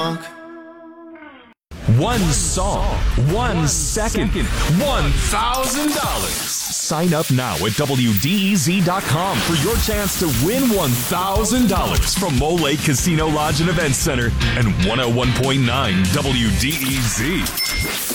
drunk. One song, 1 second, $1,000. Sign up now at WDEZ.com for your chance to win $1,000 from Mole Lake Casino Lodge and Event Center and 101.9 WDEZ.